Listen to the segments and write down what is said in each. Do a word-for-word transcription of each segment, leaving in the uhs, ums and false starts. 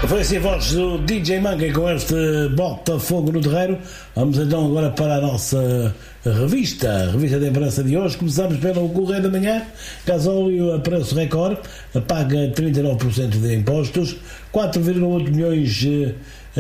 Foi assim a voz do D J Manga com este Botafogo no Terreiro. Vamos então agora para a nossa revista, a revista da imprensa de hoje. Começamos pelo Correio da Manhã. Gasóleo a preço recorde, paga trinta e nove por cento de impostos, quatro vírgula oito milhões de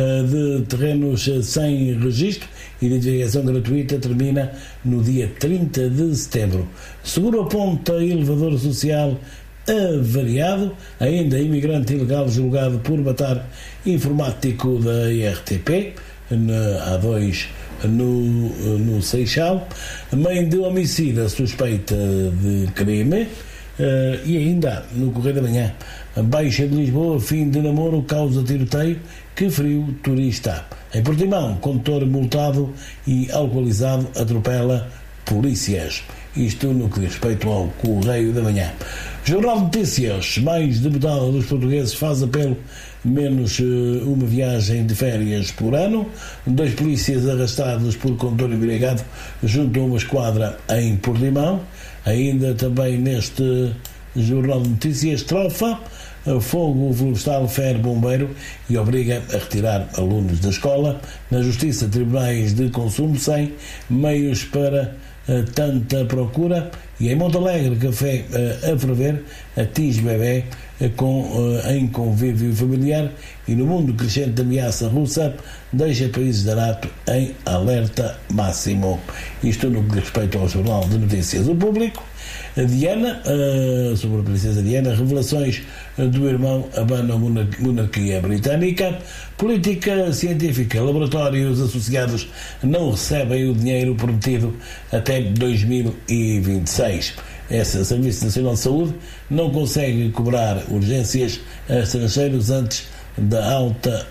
terrenos sem registro. Identificação gratuita termina no dia trinta de setembro. Seguro aponta elevador social avariado, ainda imigrante ilegal julgado por matar informático da I R T P, na A dois no, no Seixal, mãe de homicida suspeita de crime, uh, e ainda no Correio da Manhã, a Baixa de Lisboa, fim de namoro causa tiroteio que feriu turista. Em Portimão, condutor multado e alcoolizado atropela polícias. Isto no que diz respeito ao Correio da Manhã. Jornal de Notícias. Mais de metade dos portugueses faz apelo menos uh, uma viagem de férias por ano. Dois polícias arrastados por condutor embriagado junto a uma esquadra em Portimão. Ainda também neste Jornal de Notícias, trofa. Fogo florestal fere bombeiro e obriga a retirar alunos da escola. Na Justiça, tribunais de consumo sem meios para uh, tanta procura. E em Monte Alegre, café uh, a ferver, atinge bebê uh, com, uh, em convívio familiar. E no mundo, crescente ameaça russa deixa países da NATO em alerta máximo. Isto no que diz respeito ao Jornal de Notícias. O Público, a Diana, uh, sobre a princesa Diana, revelações do irmão abana a monarquia britânica. Política científica, laboratórios associados não recebem o dinheiro prometido até dois mil e vinte e seis. Esse Serviço Nacional de Saúde não consegue cobrar urgências a estrangeiros antes da alta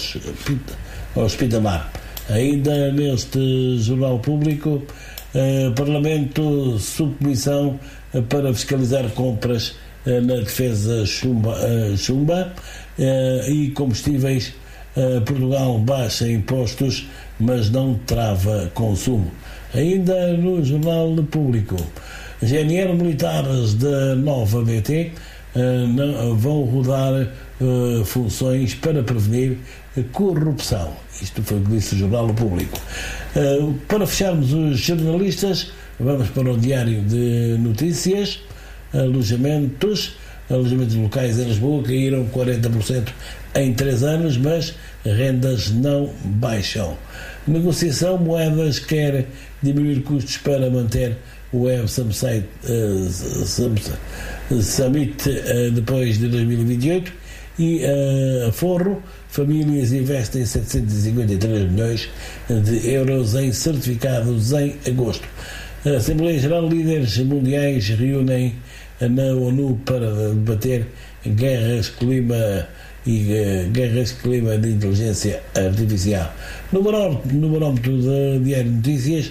hospitalar. Ainda neste Jornal Público, eh, Parlamento, subcomissão eh, para fiscalizar compras eh, na defesa chumba, eh, chumba eh, e combustíveis. eh, Portugal baixa impostos, mas não trava consumo. Ainda no Jornal Público, G N R militares da nova B T uh, não, vão rodar uh, funções para prevenir corrupção. Isto foi o que disse o Jornal Público. Uh, para fecharmos os jornalistas, vamos para o Diário de Notícias. Alojamentos, alojamentos locais em Lisboa caíram quarenta por cento em três anos, mas rendas não baixam. Negociação, Moedas quer diminuir custos para manter o Web Summit, uh, Summit uh, depois de dois mil e vinte e oito. E uh, Forro, famílias investem setecentos e cinquenta e três milhões de euros em certificados em agosto. A Assembleia Geral, líderes mundiais reúnem na ONU para debater guerras, clima e uh, guerras, clima de inteligência artificial. No barómetro, no barómetro da Diário de Notícias,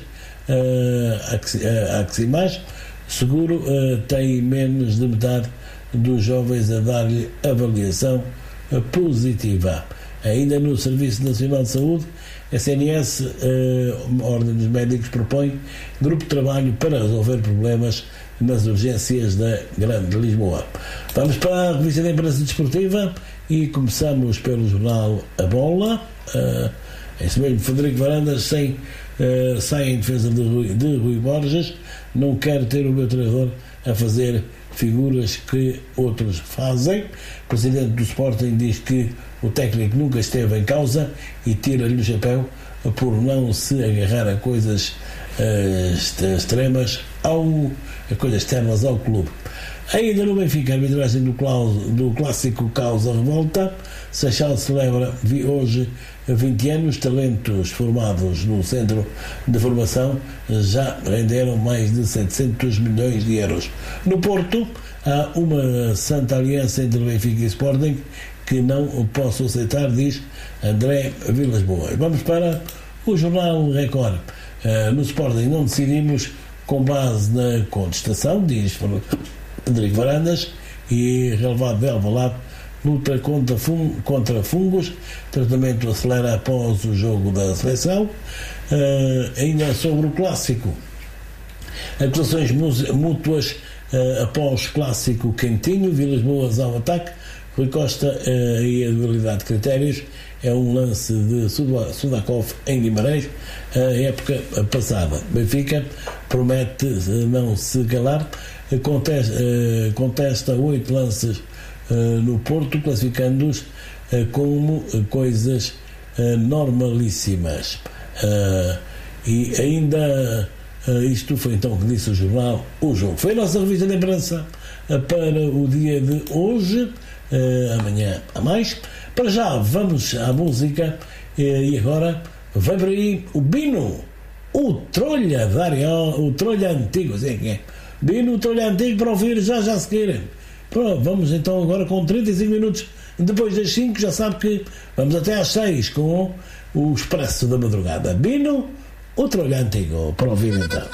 uh, a Aximage, seguro uh, tem menos de metade dos jovens a dar-lhe avaliação uh, positiva. Ainda no Serviço Nacional de Saúde, S N S, uh, Ordem dos Médicos, propõe grupo de trabalho para resolver problemas nas urgências da Grande Lisboa. Vamos para a revista da imprensa desportiva e começamos pelo jornal A Bola. Uh, é isso mesmo, Frederico Varandas sem, uh, sai em defesa de Rui, de Rui Borges. Não quero ter o meu treinador a fazer figuras que outros fazem. O presidente do Sporting diz que o técnico nunca esteve em causa e tira-lhe o chapéu por não se agarrar a coisas uh, extremas, ao, a coisas externas ao clube. Ainda no Benfica, a arbitragem do, do clássico causa revolta. Seixal celebra hoje vinte anos. Talentos formados no centro de formação já renderam mais de setecentos milhões de euros. No Porto, há uma santa aliança entre Benfica e Sporting que não posso aceitar, diz André Vilas-Boas. Vamos para o Jornal Record. Uh, no Sporting não decidimos com base na contestação, diz Frederico Varandas, e relevado de Alvalade, luta contra, fun- contra fungos, tratamento acelera após o jogo da seleção. Uh, ainda sobre o clássico, acusações mútuas uh, após clássico quentinho, Vilas Boas ao ataque, Rui Costa uh, e a dualidade de critérios é um lance de Sudakov em Guimarães, a época passada. Benfica promete não se calar, contesta, uh, contesta oito lances uh, no Porto, classificando-os uh, como coisas uh, normalíssimas. Uh, e ainda uh, isto foi então que disse o jornal O Jogo. Foi a nossa revista de imprensa uh, para o dia de hoje. Uh, amanhã a mais. Para já vamos à música uh, e agora vai por aí o Bino, o Trolha da Ariel, o Trolha Antigo, assim que é. Bino, o Trolha Antigo, para ouvir já já se queira. Pronto, vamos então agora com trinta e cinco minutos depois das cinco, já sabe que vamos até às seis com o Expresso da Madrugada. Bino, o Trolha Antigo, para ouvir então.